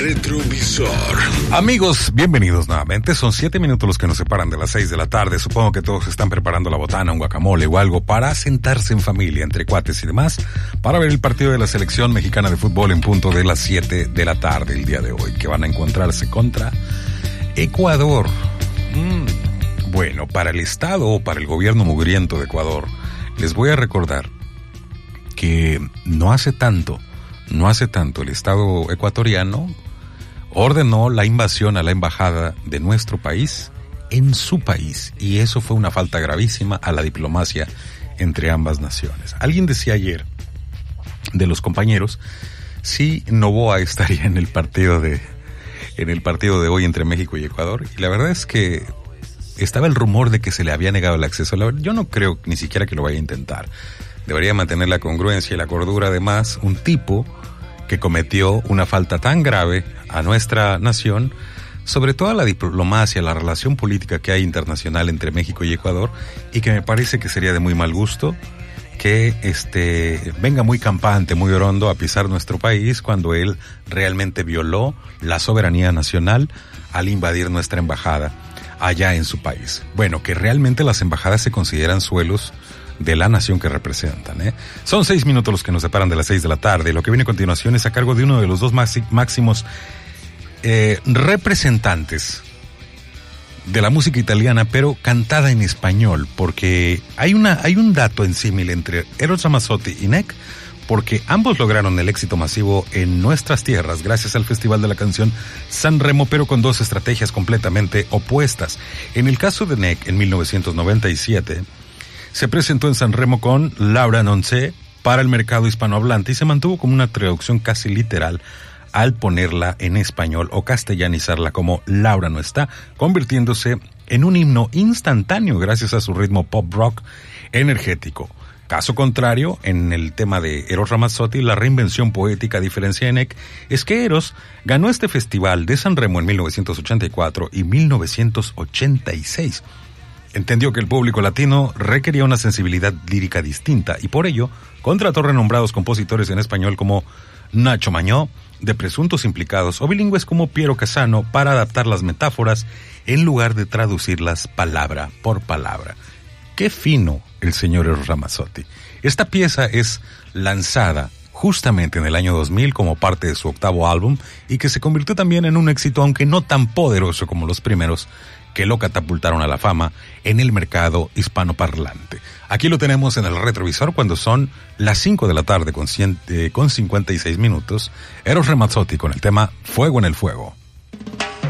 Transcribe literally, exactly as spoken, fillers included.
retrovisor. Amigos, bienvenidos nuevamente. Son siete minutos los que nos separan de las seis de la tarde. Supongo que todos están preparando la botana, un guacamole o algo para sentarse en familia, entre cuates y demás, para ver el partido de la selección mexicana de fútbol en punto de las siete de la tarde el día de hoy, que van a encontrarse contra Ecuador. Mm, bueno, para el Estado o para el gobierno mugriento de Ecuador, les voy a recordar que no hace tanto, no hace tanto el Estado ecuatoriano ordenó la invasión a la embajada de nuestro país en su país, y eso fue una falta gravísima a la diplomacia entre ambas naciones. Alguien decía ayer de los compañeros si Noboa estaría en el partido de en el partido de hoy entre México y Ecuador, y la verdad es que estaba el rumor de que se le había negado el acceso. La verdad, yo no creo ni siquiera que lo vaya a intentar. Debería mantener la congruencia y la cordura. Además, un tipo que cometió una falta tan grave a nuestra nación, sobre todo a la diplomacia, la relación política que hay internacional entre México y Ecuador, y que me parece que sería de muy mal gusto que este venga muy campante, muy orondo a pisar nuestro país cuando él realmente violó la soberanía nacional al invadir nuestra embajada allá en su país. Bueno, que realmente las embajadas se consideran suelos de la nación que representan, ¿eh? Son seis minutos los que nos separan de las seis de la tarde. Lo que viene a continuación es a cargo de uno de los dos máximos eh, representantes de la música italiana, pero cantada en español, porque hay una hay un dato en símil entre Eros Ramazzotti y Nek, porque ambos lograron el éxito masivo en nuestras tierras gracias al Festival de la Canción Sanremo, pero con dos estrategias completamente opuestas. En el caso de Nek, en mil novecientos noventa y siete, se presentó en Sanremo con Laura non c'è para el mercado hispanohablante y se mantuvo como una traducción casi literal al ponerla en español o castellanizarla como Laura no está, convirtiéndose en un himno instantáneo gracias a su ritmo pop rock energético. Caso contrario, en el tema de Eros Ramazzotti, la reinvención poética, a diferencia de Nek, es que Eros ganó este festival de Sanremo en mil novecientos ochenta y cuatro y mil novecientos ochenta y seis. Entendió que el público latino requería una sensibilidad lírica distinta y por ello contrató renombrados compositores en español como Nacho Mañó, de presuntos implicados, o bilingües como Piero Casano para adaptar las metáforas en lugar de traducirlas palabra por palabra. ¡Qué fino el señor Eros Ramazzotti! Esta pieza es lanzada justamente en el año dos mil como parte de su octavo álbum y que se convirtió también en un éxito, aunque no tan poderoso como los primeros, que lo catapultaron a la fama en el mercado hispanoparlante. Aquí lo tenemos en el retrovisor cuando son las cinco de la tarde con, cien, eh, con cincuenta y seis minutos. Eros Ramazzotti con el tema Fuego en el Fuego.